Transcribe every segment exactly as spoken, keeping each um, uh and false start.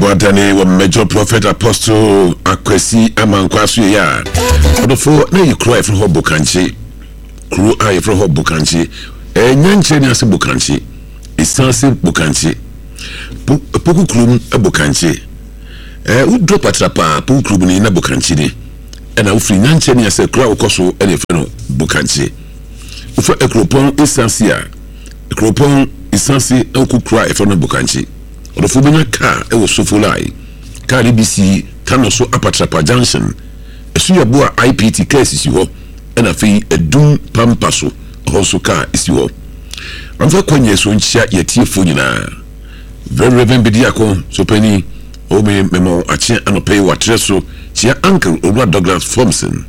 Wadane wa major prophet apostle Akwesi Amankwaso ya. Odofo na yi kro efro Bukanchi. Kro a efro Bukanchi. E nyanche ni ase Bukanchi. Isanse Bukanchi. Poku klum e Bukanchi. Eh u drop atrapa poku klum ni na Bukanchi ni. E na ufri nyanche ni ase kro akoso e efro Bukanchi. Ufa ekropon isanse ya. Ekropon isanse enku kro efro na Bukanchi. Odofo benya car e wo sofulai car B C kanoso apatrapa junction esu yabo a I P T case isi ho e na fei edum pampaso hoso car isi ho amfa kwanye so nchia yetiefo nyina very reverend bidiako so pani o me memo achi anope watreso chia uncle Owura Douglas Thompson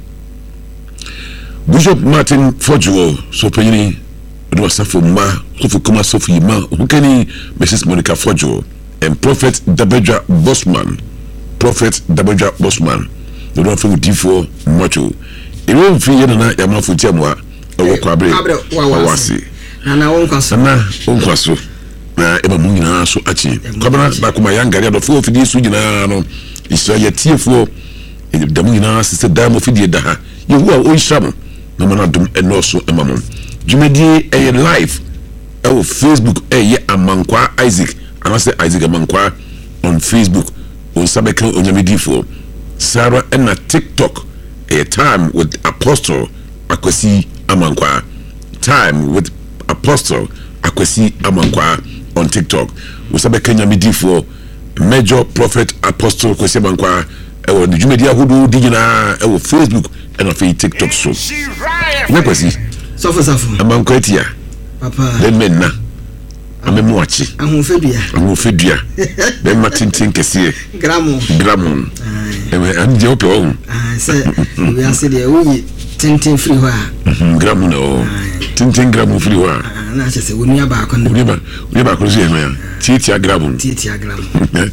Bishop Martin Fojuo so pani do asafo ma sofu kuma sofu yima hukeni Missus Monica Fojuo and Prophet Dabeja Bosman Prophet Dabeja Bosman do not feel diffo macho e won fi ye na ya mafu tiamwa e wo kwabre wawasi na na won kwaso na won kwaso na e ba mu nyina so achi kwabana ba kuma yangare do fo fidi su nyina no isa ye tiefo e da mu nyina se da mo fidi da ha ye wo a o nham na mana dum enoso emamon jumedi e live e Facebook e ye Amankwa Isaac and I say Isaac Amankwa on Facebook on Sabeka Onyamidifo Sarah and a TikTok a time with Apostle Akwesi Amankwa time with Apostle Akwesi Amankwa on TikTok with Sabeka Onyamidifo Major Prophet Apostle Akwesi Amankwa e wo jumedia hudu digina e wo Facebook and of TikTok so Nakwesi Sofo sofo Amankwa etia papa den menna ame muachi ahofedua ahofedua be matintin kese gramo gramo ewe anje ope o ah se we ase de uyi tintin free ho a gramo no tintin gramo free ho a na che se wonu aba akon wonu aba wonu aba akon so yen ya titia gramo titia gramo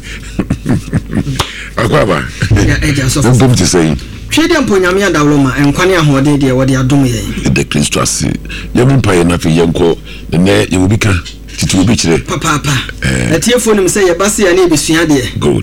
akwa ba ya eja so fo ti sei twede mponyame adawloma enkwane ahode de wode adom ye the Kristo ase yemu paye na fe yenko ne ye obika titu obi kire papa papa etiefo nim se ye base ya na ebisua de good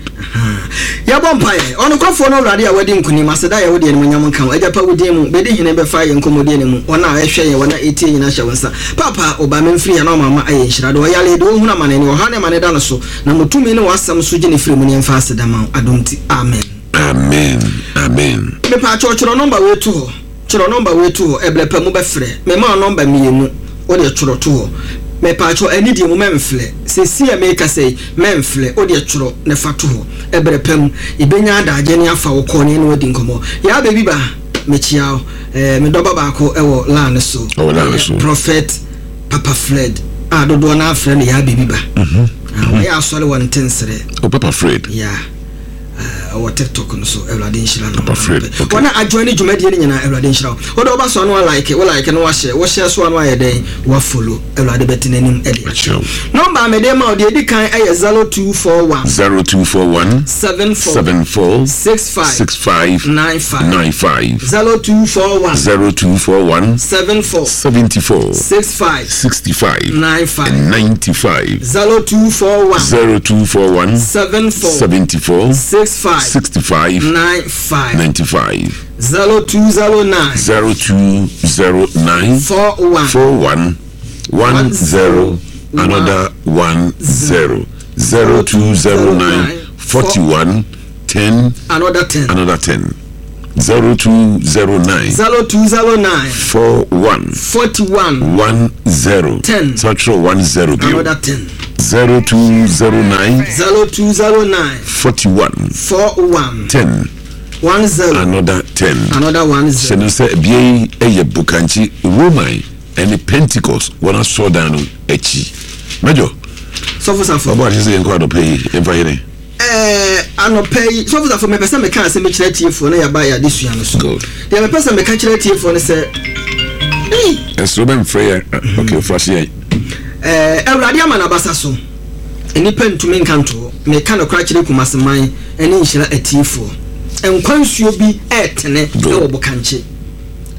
ya bompaye ono kwafo no wrade ya wadi nkuni maseda ya wodi enmonyam nkan ajapa wodi mu bedi hene be fa ye nkomodi ne mu ona ehwe ye wona etie nyina hye wonsa papa oba memfiri ya na mama aye nhirade o yale de o huna mane ne o ha ne mane da no so na mutumi ne wasam so gine firi mu ne mfa aseda ma adonti amen amen amen me pa choro number we to ho choro number we to ho eblepa mu be frɛ me ma number mienu o de choro to ho me pa cho ani di mu memfle se si e me ka sei memfle o de choro ne fa to ho ebrepam ibenya adaje ne afa wo ko ne ne wodi nkomo ya baby ba me chiao eh me doba ba ko e wo lan so o lan so Prophet Papa Fred a dodo na afre ne ya baby ba mhm ah ya asole won tensere o Papa Fred yeah our TikTok no so Ewurade nhira no wana adjoine dwumadie ni nyina Ewurade nhira wo do ba so no like wo like no wa share wo share so no ayeden wa follow Ewurade betenanim ede number me dem ma odi edikan aye zero two four one zero two four one seven four seven four six five six five nine five nine five zero two four one zero two four one seven four seventy four six five sixty five nine five ninety five zero two four one zero two four one seven four seventy four six five sixty-five nine five ninety-five zero two zero nine zero two zero nine four one four one one zero another one zero zero two zero nine forty one ten another ten another ten zero two zero nine zero two zero nine four one forty one one zero ten touch one zero another ten zero two zero nine zero two zero nine forty one four one ten one zero another ten another one zero. Seno se bie eye Bukanchi Roman and Pentecost wana so down echi Major so for so for about is en kwado pay emfa yene eh anopay so for so me pesa me kan se me kire tiefo na ya ba ya desua no so good ya me pesa me kan kire tiefo ne se eh es Ruben Freya okay flash here eh Ewurade amana basa so enipa ntumi nkanto me kan okra kire kumaseman eni nhira atiefo enkwansuo bi etene e wo Bukanchi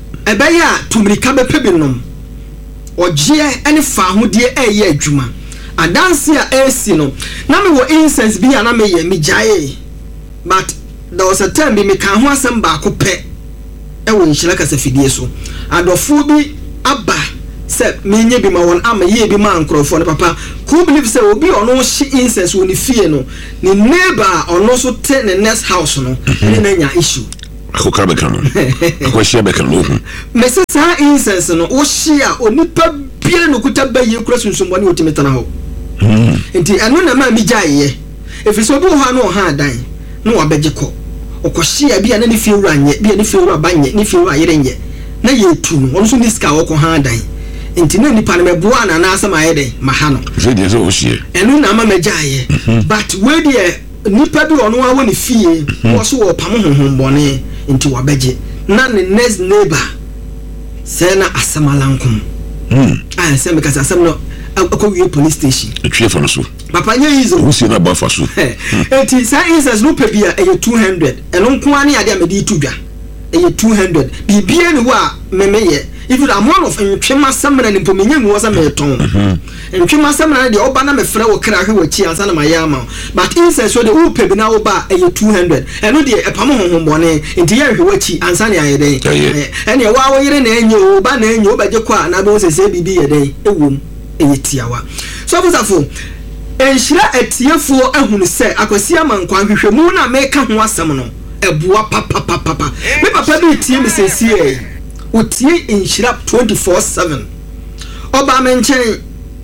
ebeya tumrika bepe binom ogie ene fa hodie eye adwuma adanse a esi no na me wo incense bi ana me ye me jaye but there was a time bi me kan ho asem ba ko pe e wo nhyira kasa fidie so adofo bi aba se me nye bi ma won ama ye bi ma ankrofo ne papa who believe say obi ono shi incense woni fie no ne neighbor ono so te ne next house no ne na nya issue akoka be kan no akohia be kan no me se sa incense no wo hia onipa bia no kuta ba ye kura sunsunbɔ ne otimetana ho enti eno na ma mi jaye efiso obi ho no ha dan no wabegye kɔ okohia bia na ne fie wura nye bia ne fie wura ba nye ne fie wura yere nye na ye tu no ono so ni ska wɔ ha dan enti na nipa na meboa na na asama yede maha no je de so ohie eno na ma mejaye but we de nipa bi ono awo ne fie wo so wo pam honhombɔne enti wabegye na ne next neighbor sɛ na asamalankum hmm ah sɛ me kasa asam no akɔwie police station etwie fa no so papa nye yizo wo sie na ba fa so enti sa instance no pe bia e two hundred eno nko ani ade amedi tudwa e two hundred bibia ne wo a memeye if you are one of ntwema samna ne pomenya mu wo sa meton ntwema samna de oba na mefrɛ wo kra hwe wachi ansa na mayama but instance so de wo pe bi na wo ba e two hundred eno de e pam honhombɔne enti ye hwe wachi ansa na ayeden ene wa wo yire na enye wo ba na enye wo ba je kwa na be wo sese bibi yeden ewom eyetiawa so busafo enhyira etiefo ahunu se akwasi amankwa hwehwemu na meka ho asem no eboa papa papa papa me papa bi tie me sesi e otie enhyira twenty-four seven oba menchen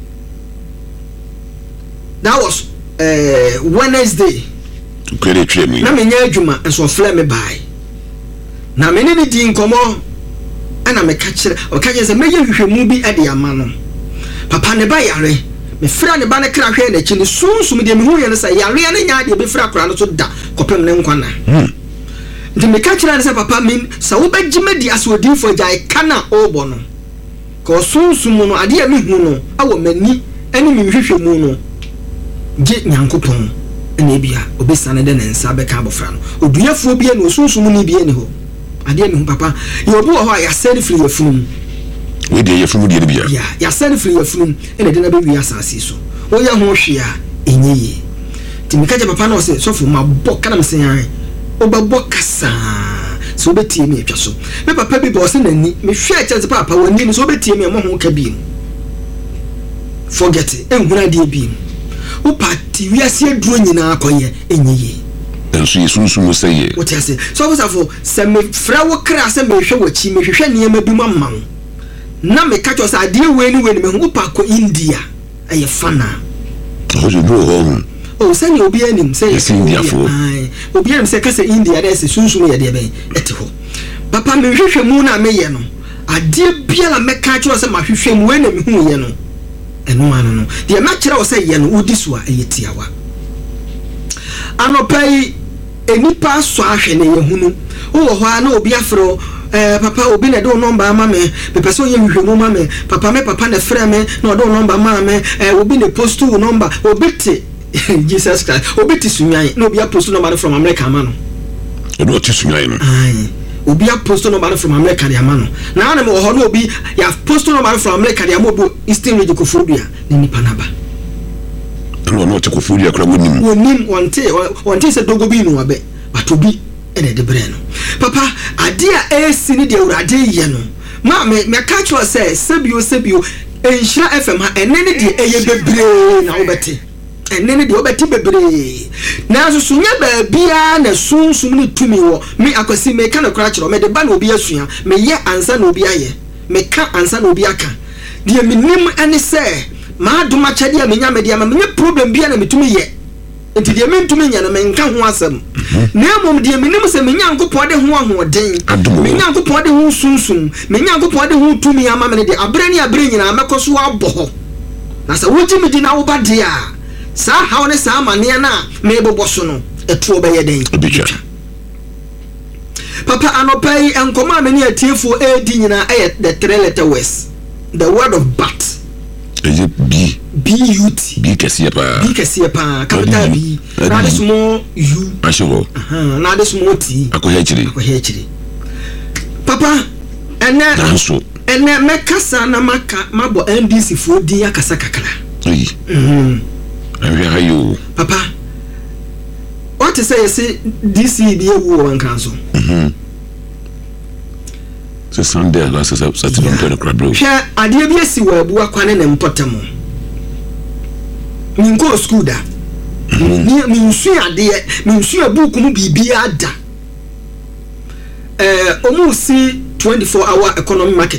that was uh, Wednesday kwere twie me na menya adwuma enso fle me bai na me ne di nkomo ana me ka kire o ka je se meye hwehwemu bi ade ama no papa ne ba yare me fra ne ba ne kra hwe na chi ne sunsum de me hu ye ne sa yare ne nya de be fra kra no so da kopem ne nkwana hmm de me ka kira ne sa papa min sa wo bagye medi asodi fo jai kana obo no ko sunsum no ade ya me hu no awo mani ani me hwehwe mu no je nyankopon ene bia obesane de ne nsa be ka abofra no oduafo bia no sunsum ni bia ni ho ade me hu papa ye obi wo ho ya send free yafunu we de yafunu de bia ya ya send free yafunu ene de na be wi asase so wo ya ho hwe a enye ti me ka je papa na o se sofo ma bo kana me se yan obabo kasa so betie me atwa so me papa bi bo se nani me hwe chance papa wani so betie me mo ho ka bi forget it enhura de bi wo party wi ase aduro nyina akoye enye enso yesunsu mo seye what you say so busafo se me fra wo kra se me hwe wachi me hwehwe niam bi mo man na me ka cho sa de we ni we ni me ho pa ko India aye fana ho je do ho oh sani obi anim say India fo ai obi anim say kasa India dey say sunsun ye de ben ete ho papa me hwehwe mu na me ye no ade bia la me ka cho say ma hwehwe mu we na me hu ye no eno anu no de ma kire wo say ye no odi so a eyetiawa anopai enipa so ahwe ne ye hunu wo ho na obi afro eh papa obi na do number ama me me person ye hwehwe mu ma me papa me papa na frɛ me na do number ma me eh obi ne post to number obi te Jesus Christ obi ti sunyan na obi a post number from America ama no obi ti sunyan no ai obi a post number from America de ama no na na me ho na obi ya post number from America de ama obi Eastern Region Kofobia ni nipa naba no no te Kofobia kra wonim wonim wonte wonte se dogo bi no abe batobi ene de bre no papa ade a esi ni de urade ye no ma me me ka cho se sebio sebio enhyira F M ha ene ne de eye bebre na obete ene ne de obete bebre na so sunya ba bia na sunsum ni tumi wo me akwasi me ka na kra kiro me de ba na obi asua me ye ansa na obi aye me ka ansa na obi aka de minim ene se ma duma chade a menya me de ma me problem bia na metumi ye enti de mentumi nya na me nka ho asem na mom de minim se menya nkopɔ de ho ahoden menya nkopɔ de ho sunsum menya nkopɔ de ho tumi ama me de abre ne abre nyina makoso abɔ ho na se woji me di na wo ba de a sa hawo ne sa amane na me bobɔ so no eto obeye den papa anopai enkoma me ne atiefo edi nyina eye the three letter words the word of bat eye b b u t b kesiye pa b kesiye pa capital b na de small u asho aha na de small t akoya chiri akoya chiri papa ene danso ene mekasa na maka mabo N D C fo di akasa kakra Hey. Mhm. Ahwe ayo. Papa. What is say say D C be ewu wan kan so. Mhm. So Sunday last Saturday on the crab bro. Hwe ade bi esi wa abu akwane na mpotamo. Min go school da. Ni min su ade min su abuku mu bibia da. Eh omu si twenty-four hour economy market